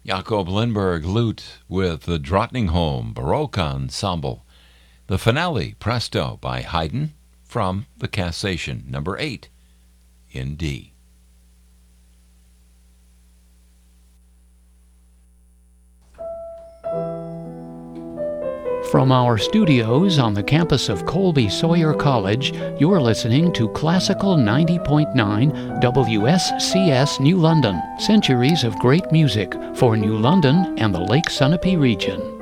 Jacob Lindberg Lute with the Drottningholm Baroque Ensemble. The finale, Presto, by Haydn from the Cassation, number 8, in D. From our studios on the campus of Colby Sawyer College, you're listening to Classical 90.9 WSCS New London. Centuries of great music for New London and the Lake Sunapee region.